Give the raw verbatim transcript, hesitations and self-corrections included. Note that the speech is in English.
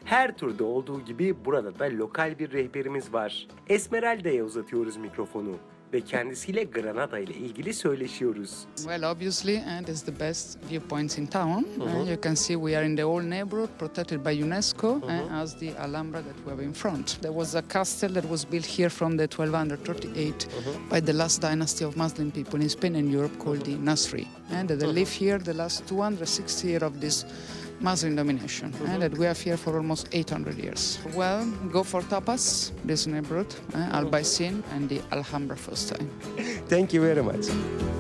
Her turda olduğu gibi burada da lokal bir rehberimiz var. Esmeralda'ya uzatıyoruz mikrofonu ve kendisiyle Granada ile ilgili söyleşiyoruz. Well, obviously, and it's the best viewpoints in town. Uh, you can see we are in the old neighborhood, protected by UNESCO, uh, as the Alhambra that we have in front. There was a castle that was built here from the twelve thirty-eight by the last dynasty of Muslim people in Spain and Europe called the Nasri. And they live here the last two hundred sixty years of this Muslim domination, and that we have here for almost eight hundred years. Well, go for tapas, this neighborhood, uh, Albaicin, and the Alhambra first time. Thank you very much.